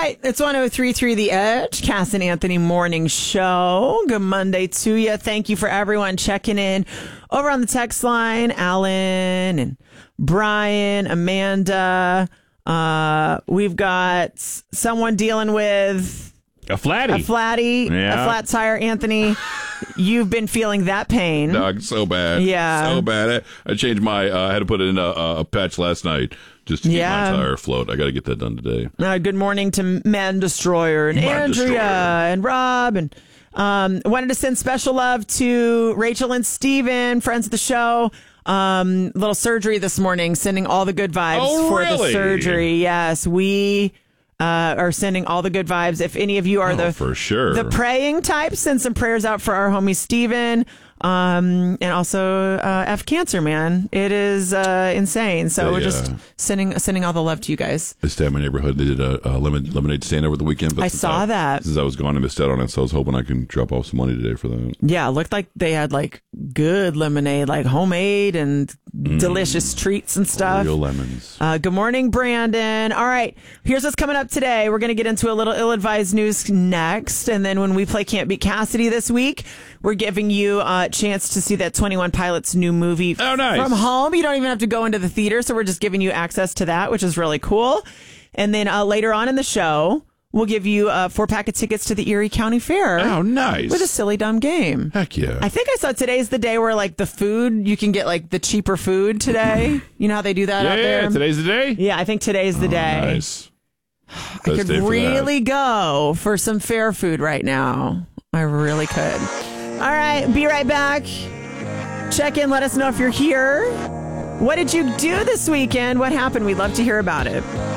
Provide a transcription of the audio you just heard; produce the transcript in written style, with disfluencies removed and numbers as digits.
right. It's 103.3 The Edge, Cass and Anthony Morning Show. Good Monday to you. Thank you for everyone checking in over on the text line. Alan and Brian, Amanda. We've got someone dealing with a flatty. A flat tire. Anthony, you've been feeling that pain. Dog, so bad. Yeah. So bad. I changed my, I had to put it in a patch last night just to keep my tire afloat. I got to get that done today. Good morning to Man Destroyer and Andrea and Rob. And wanted to send special love to Rachel and Steven, friends of the show. Little surgery this morning, sending all the good vibes for the surgery. Yes, we are sending all the good vibes. If any of you are for sure the praying type, send some prayers out for our homie Steven. And also F Cancer, man. It is insane. So we're just sending all the love to you guys. I stayed in my neighborhood. They did a lemonade stand over the weekend. But I saw that. Since I was gone, I missed out on it, so I was hoping I can drop off some money today for that. Yeah, it looked like they had like good lemonade, like homemade and delicious treats and stuff. Real lemons. Good morning, Brandon. All right, here's what's coming up today. We're going to get into a little ill-advised news next. And then when we play Can't Beat Cassidy this week, we're giving you a chance to see that 21 Pilots new movie from home. You don't even have to go into the theater, so we're just giving you access to that, which is really cool. And then later on in the show, we'll give you a 4-pack of tickets to the Erie County Fair. Oh, nice. With a silly dumb game. Heck yeah. I think I saw today's the day where like the food, you can get like the cheaper food today. You know how they do that out there? Yeah, today's the day? Yeah, I think today's the day. Nice. I could really go for some fair food right now. I really could. All right, be right back. Check in, let us know if you're here. What did you do this weekend? What happened? We'd love to hear about it.